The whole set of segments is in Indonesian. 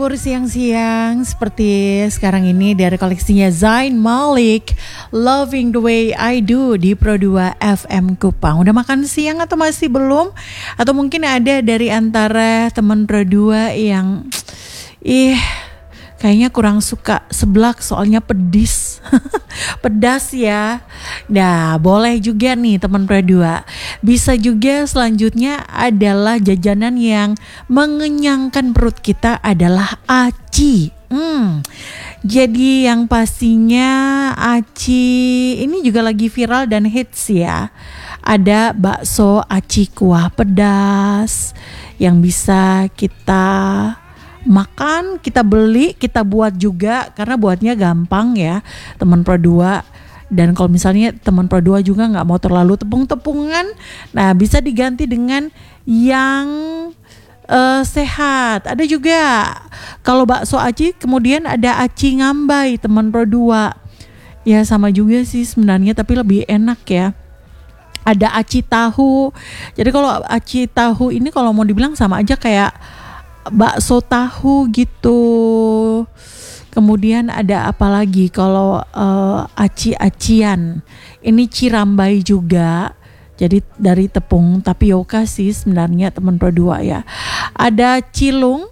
libur siang-siang seperti sekarang ini dari koleksinya Zayn Malik, Loving the Way I Do di Pro 2 FM Kupang. Udah makan siang atau masih belum? Atau mungkin ada dari antara teman Pro 2 yang kayaknya kurang suka seblak soalnya pedis. Pedas ya. Nah, boleh juga nih teman Pro 2. Bisa juga selanjutnya adalah jajanan yang mengenyangkan perut kita adalah aci. Jadi yang pastinya aci ini juga lagi viral dan hits ya. Ada bakso aci kuah pedas yang bisa kita makan, kita beli, kita buat juga karena buatnya gampang ya teman Pro 2. Dan kalau misalnya teman Pro 2 juga nggak mau terlalu tepung-tepungan, nah bisa diganti dengan yang sehat. Ada juga kalau bakso aci kemudian ada aci ngambai teman Pro 2. Ya sama juga sih sebenarnya tapi lebih enak ya. Ada aci tahu. Jadi kalau aci tahu ini kalau mau dibilang sama aja kayak bakso tahu gitu. Kemudian ada apa lagi kalau aci-acian. Ini cirambai juga. Jadi dari tepung tapioka sih sebenarnya teman Pro 2 ya. Ada cilung,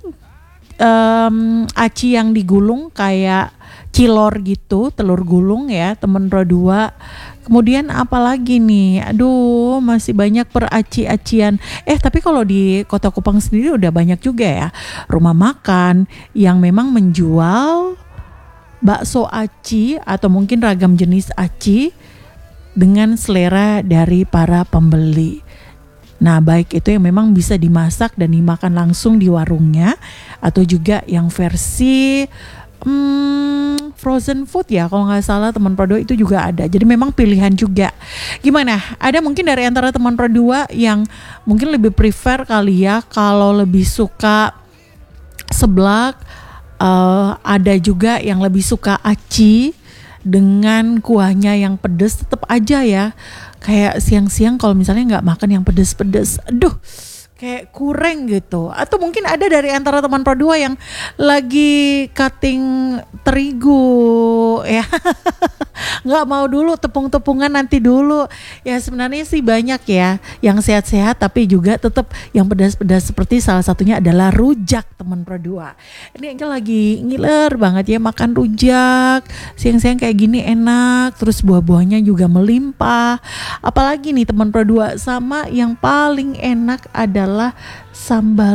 aci yang digulung kayak cilor gitu, telur gulung ya teman Pro 2. Kemudian apa lagi nih? Aduh, masih banyak peraci-acian. Tapi kalau di Kota Kupang sendiri udah banyak juga ya rumah makan yang memang menjual bakso aci atau mungkin ragam jenis aci dengan selera dari para pembeli. Nah, baik itu yang memang bisa dimasak dan dimakan langsung di warungnya atau juga yang versi frozen food ya kalau nggak salah teman Pro 2 itu juga ada. Jadi memang pilihan juga. Gimana? Ada mungkin dari antara teman Pro 2 yang mungkin lebih prefer kali ya kalau lebih suka seblak, ada juga yang lebih suka aci dengan kuahnya yang pedes. Tetap aja ya kayak siang-siang kalau misalnya nggak makan yang pedes-pedes, aduh kayak kurang gitu. Atau mungkin ada dari antara teman Pro 2 yang lagi cutting terigu ya. Nggak mau dulu tepung-tepungan, nanti dulu. Ya sebenarnya sih banyak ya yang sehat-sehat tapi juga tetap yang pedas-pedas seperti salah satunya adalah rujak teman Pro 2. Ini Angel lagi ngiler banget ya makan rujak. Siang-siang kayak gini enak, terus buah-buahnya juga melimpah. Apalagi nih teman Pro 2 sama yang paling enak adalah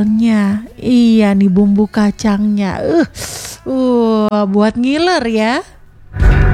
sambalnya. Iya nih bumbu kacangnya. Buat ngiler ya.